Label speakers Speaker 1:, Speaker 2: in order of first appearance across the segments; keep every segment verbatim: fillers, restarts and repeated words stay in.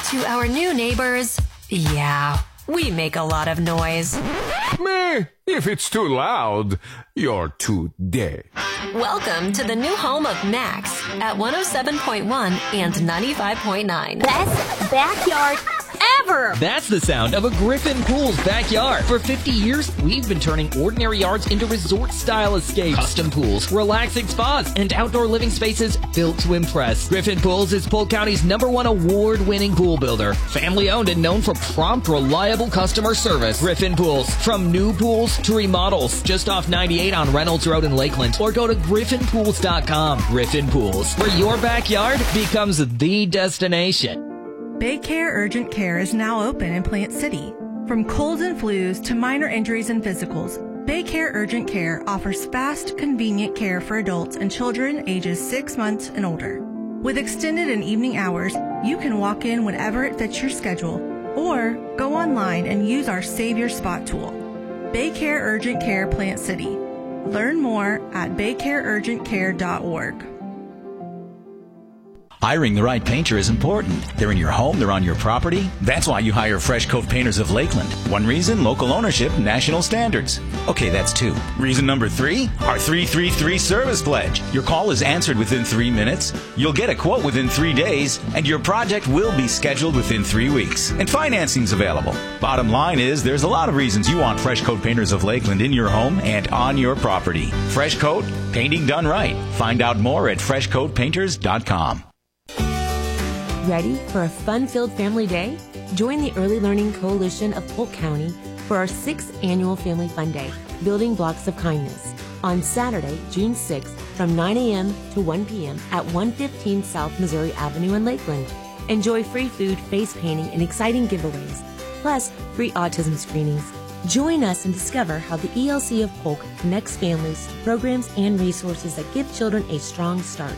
Speaker 1: To our new neighbors, yeah, we make a lot of noise.
Speaker 2: Meh, if it's too loud, you're too dead.
Speaker 1: Welcome to the new home of Max at one oh seven point one and ninety-five point nine.
Speaker 3: Best backyard ever!
Speaker 4: That's the sound of a Griffin Pool's backyard. For fifty years, we've been turning ordinary yards into resort-style escapes. Custom pools, relaxing spas, and outdoor living spaces built to impress. Griffin Pools is Polk County's number one award-winning pool builder. Family-owned and known for prompt, reliable customer service. Griffin Pools. From new pools to remodels. Just off ninety-eight on Reynolds Road in Lakeland. Or go to griffin pools dot com. Griffin Pools, where your backyard becomes the destination.
Speaker 5: Baycare Urgent Care is now open in Plant City. From colds and flus to minor injuries and physicals, Baycare Urgent Care offers fast, convenient care for adults and children ages six months and older. With extended and evening hours, you can walk in whenever it fits your schedule or go online and use our Save Your Spot tool. Baycare Urgent Care Plant City. Learn more at baycare urgent care dot org.
Speaker 6: Hiring the right painter is important. They're in your home, they're on your property. That's why you hire Fresh Coat Painters of Lakeland. One reason, local ownership, national standards. Okay, that's two. Reason number three, our three three three service pledge. Your call is answered within three minutes. You'll get a quote within three days, and your project will be scheduled within three weeks. And financing's available. Bottom line is, there's a lot of reasons you want Fresh Coat Painters of Lakeland in your home and on your property. Fresh Coat, painting done right. Find out more at fresh coat painters dot com.
Speaker 7: Ready for a fun-filled family day? Join the Early Learning Coalition of Polk County for our sixth annual Family Fun Day, Building Blocks of Kindness, on Saturday, June sixth from nine a.m. to one p.m. at one fifteen South Missouri Avenue in Lakeland. Enjoy free food, face painting, and exciting giveaways, plus free autism screenings. Join us and discover how the E L C of Polk connects families, programs, and resources that give children a strong start.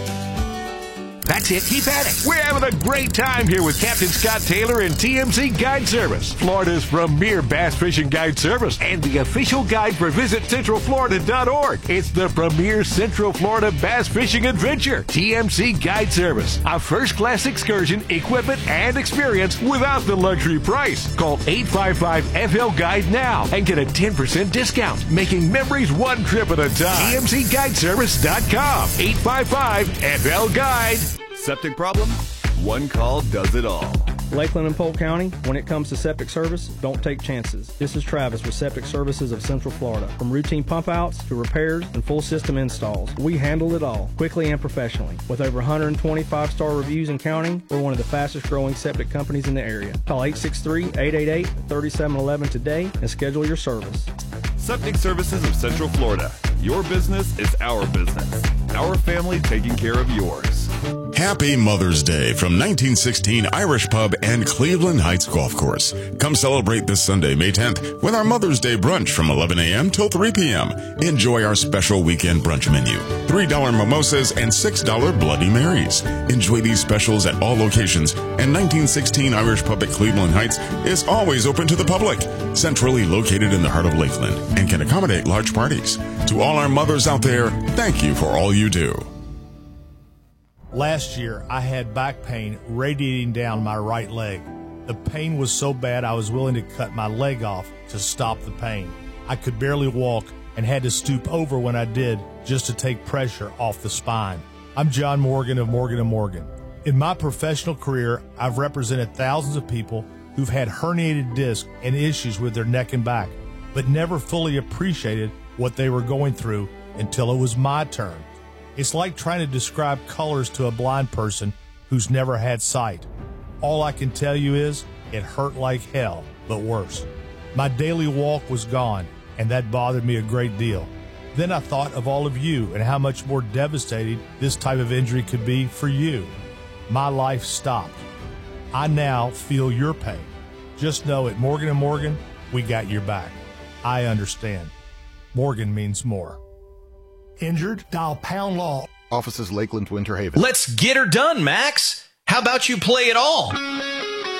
Speaker 8: That's it. Keep at it. We're having a great time here with Captain Scott Taylor and T M C Guide Service, Florida's premier bass fishing guide service and the official guide for Visit Central Florida dot org. It's the premier Central Florida bass fishing adventure. T M C Guide Service, a first-class excursion, equipment, and experience without the luxury price. Call eight five five F L Guide now and get a ten percent discount, making memories one trip at a time. T M C Guide Service dot com. eight five five F L Guide.
Speaker 9: Septic problem? One call does it all.
Speaker 10: Lakeland and Polk County, when it comes to septic service, don't take chances. This is Travis with Septic Services of Central Florida. From routine pump outs to repairs and full system installs, we handle it all quickly and professionally. With over one hundred twenty-five star reviews and counting, we're one of the fastest growing septic companies in the area. Call eight six three, eight eight eight, three seven one one today and schedule your service.
Speaker 9: Septic Services of Central Florida. Your business is our business. Our family taking care of yours.
Speaker 11: Happy Mother's Day from nineteen sixteen Irish Pub and Cleveland Heights Golf Course. Come celebrate this Sunday, May tenth, with our Mother's Day brunch from eleven a.m. till three p.m. Enjoy our special weekend brunch menu. three dollar mimosas and six dollar Bloody Marys. Enjoy these specials at all locations, and nineteen sixteen Irish Pub at Cleveland Heights is always open to the public. Centrally located in the heart of Lakeland and can accommodate large parties. To all our mothers out there, thank you for all you do.
Speaker 12: Last year, I had back pain radiating down my right leg. The pain was so bad I was willing to cut my leg off to stop the pain. I could barely walk and had to stoop over when I did just to take pressure off the spine. I'm John Morgan of Morgan and Morgan. In my professional career, I've represented thousands of people who've had herniated discs and issues with their neck and back, but never fully appreciated what they were going through until it was my turn. It's like trying to describe colors to a blind person who's never had sight. All I can tell you is it hurt like hell, but worse. My daily walk was gone, and that bothered me a great deal. Then I thought of all of you and how much more devastating this type of injury could be for you. My life stopped. I now feel your pain. Just know at Morgan and Morgan, we got your back. I understand. Morgan means more.
Speaker 13: Injured? Dial Pound Law.
Speaker 14: Offices Lakeland, Winter Haven.
Speaker 15: Let's get her done, Max. How about you play it all?